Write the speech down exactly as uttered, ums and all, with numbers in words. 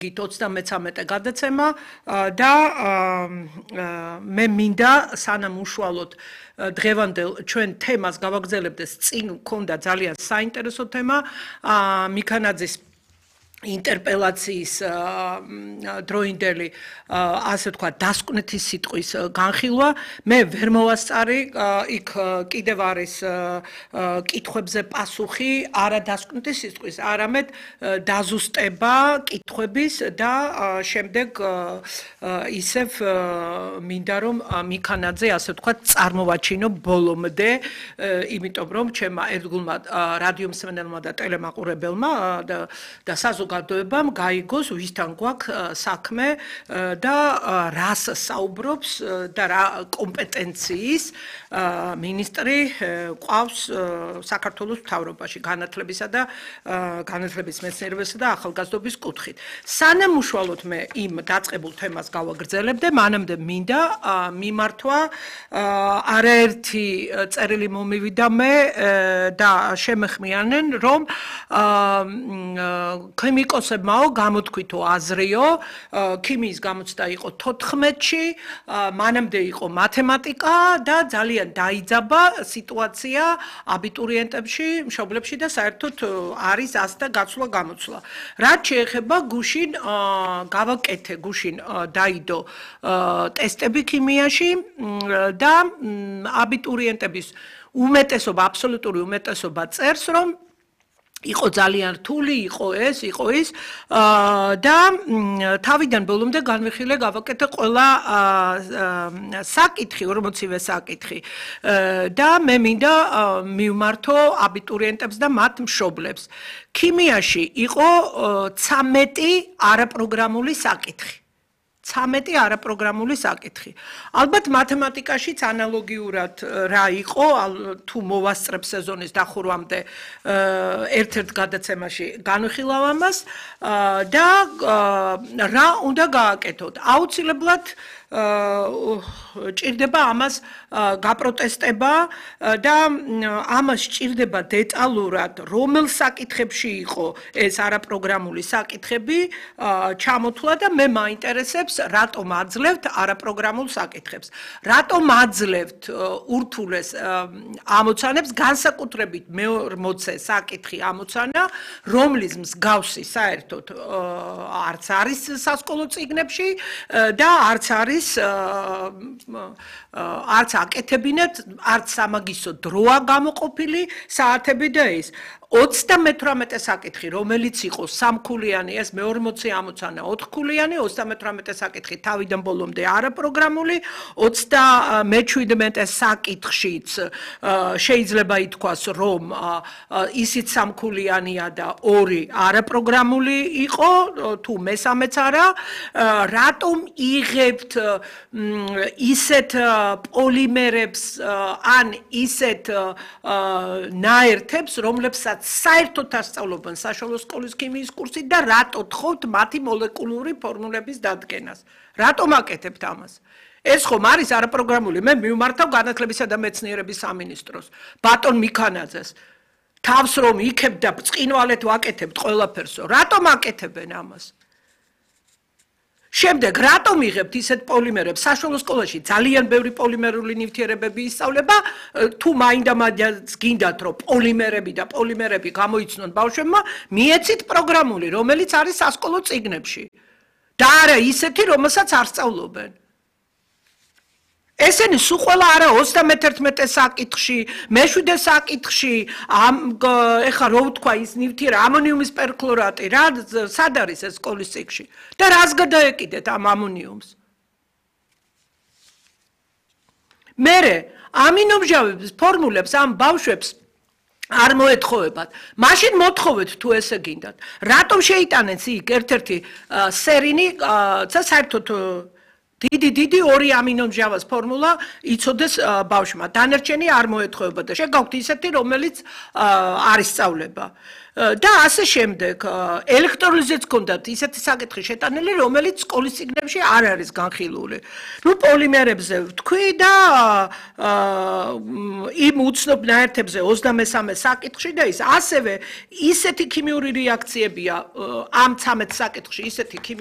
ოცდამეცამეტე გადაცემა და მე მინდა სანამ უშუალოდ დღევანდელ ჩვენ თემას გავაგრძელებდეს წინ მქონდა ძალიან საინტერესო თემა მიქანაძის ინტერპელაციის დროინდელი ასე თქვა დასკვნეთის სიტყვის განხილვა მე ვერ მოვასწარი იქ კიდევ არის კითხვებზე პასუხი არა დასკვნეთის სიტყვის არამედ დაზუსტება კითხვების და შემდეგ ისევ მინდა რომ მიქანაძე ასე თქვა წარმოვაჩინო ბოლომდე იმიტომ რომ ჩემმა ერთგულმა რადიო მსმენელმა და ტელემაყურებელმა და საზოგადოებამ გაიგოს ვისთან გვაქვს საქმე და რას საუბრობს და რა კომპეტენციის მინისტრი ყავს საქართველოს მთავრობაში განათლებისა და განათლების მეცნიერებისა და ახალგაზრდობის კუთხით. სანამ უშუალოდ მე იმ დაწყებულ თემას გავაგრძელებდე, მანამდე მინდა მიმართვა არაერთი წერილი მომივიდა მე და შემეხმიანენ რომ ქიმიკოსებმაო გამოთქვითო აზრიო ქიმიის გამოცდა იყო თოთხმეტში მანამდე იყო მათემატიკა და ძალიან დაიძაბა სიტუაცია აბიტურიენტებში მშობლებში და საერთოდ არის ასთა გაცვლა გამოცვლა რაც შეეხება გუშინ გავაკეთე გუშინ დაიდო ტესტები ქიმიაში და აბიტურიენტების უმეტესობა აბსოლუტური უმეტესობა წერს რომ იყო ძალიან რთული, იყო ეს, იყო ის და თავიდან ბოლომდე განვიხილე გავაკეთე ყველა საკითხი, ორმოცივე საკითხი და მე მინდა მივმართო აბიტურიენტებს და მათ მშობლებს. ქიმიაში იყო ცამეტი არაპროგრამული საკითხი. ცამეტი არაპროგრამული საკითხი. ალბათ მათემატიკაშიც ანალოგიურად რა იყო, თუ მოვასწრებ სეზონის დახურვამდე ერთ-ერთ გადაცემაში განვიხილავ ამას და რა უნდა გააკეთოთ. აუცილებლად ჭირდება ამას გაპროტესტება და ამას ჭირდება დეტალურად რომელ საკითხებში იყო ეს არაპროგრამული საკითხები ჩამოთვლა და მე მაინტერესებს რატომ აძლევთ არაპროგრამულ საკითხებს რატომ აძლევთ ურთულეს ამოცანებს განსაკუთრებით მეორმოცე საკითხი ამოცანა რომლის მსგავსი საერთოდ არც არის სასკოლო წიგნებში და არც არის არც აკეთებინათ, არც სამაგისტრო დროა გამოყოფილი საათები და ის. ოცდამეთვრამეტე საკითხი, რომელიც იყო სამქულიანი, ეს მეორმოცე ამოცანა ოთხქულიანი, ოცდამეთვრამეტე საკითხი თავიდან ბოლომდე არაპროგრამული, ოცდამეჩვიდმეტე საკითხშიც შეიძლება ითქვას, რომ ისიც სამქულიანია და ორი არაპროგრამული იყო, თუ მესამეც არა, რატომ იღებთ ისეთ პოლიმერებს ან ისეთ ნაერთებს, რომლებსაც საერთოდ ასწავლობენ საშუალო სკოლის ქიმიის კურსით და რატო თხოვთ მათი მოლეკულური ფორმულების დადგენას? რატომ აკეთებთ ამას? ეს ხომ არის არაპროგრამული. მე მივმართავ განათლებისა და მეცნიერების სამინისტროს, ბატონ მიქანაძეს. თავს რომ იქებ და ბრწყინვალეთ ვაკეთებთ ყველაფერსო. რატომ აკეთებენ ამას? შემდეგ რატომ იღებთ ისეთ პოლიმერებს საშუალო სკოლაში ძალიან ბევრი პოლიმერული ნივთიერებები ისწავლება თუ მაინდა-მაინც გინდათ რომ პოლიმერები და პოლიმერები გამოიცნონ ბავშვებმა მიეცით პროგრამული რომელიც არის სასკოლო წიგნებში და არა ისეთი რომელსაც არ სწავლობენ ესენი სულ ყველა არა ოცდამეთერთმეტე საკითხში, მეშვიდე საკითხში, ეხლა რო ვთქვა ის ნივთიერ ამონიუმის პერქლორატი, რა სად არის ეს სკოლის წიგნში? და რას გადაეკიდეთ ამ ამონიუმს? მერე ამინომჟავების ფორმულებს ამ ბავშვებს არ მოეთხოვებათ. მაშინ მოთხოვეთ თუ ესე გინდათ. რატომ შეიტანეთ იქ ერთ-ერთი სერინი, საერთოდ დიდი დიდი ორი ამინომჟავას ფორმულა იცოდეს ბავშვმა. დანარჩენი არ მოეთხოვება და შეგაქვთ ისეთი, რომელიც არ ისწავლება. და ასე შემდეგ ელექტროლიზეც გქონდათ ისეთი საკითხი შეტანილი, რომელიც სკოლის წიგნებში არ არის განხილული. ნუ პოლიმერებზე ვთქვი და იმ უცნობ ნაერთებზე ოცდამესამე საკითხში და ის ასევე ისეთი ქიმიური რეაქციებია ამ ცამეტ საკითხში, ისეთი